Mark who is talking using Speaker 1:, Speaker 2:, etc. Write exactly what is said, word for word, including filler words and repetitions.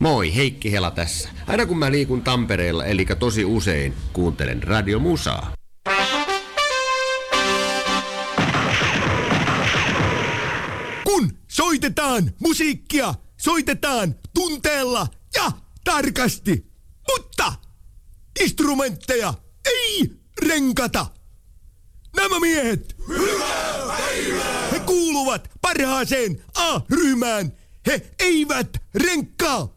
Speaker 1: Moi, Heikki Hela tässä. Aina kun mä liikun Tampereella, eli tosi usein, kuuntelen radiomusaa.
Speaker 2: Kun soitetaan musiikkia, soitetaan tunteella ja tarkasti, mutta instrumentteja ei renkata. Nämä miehet, he kuuluvat parhaaseen A-ryhmään. He eivät renkkaa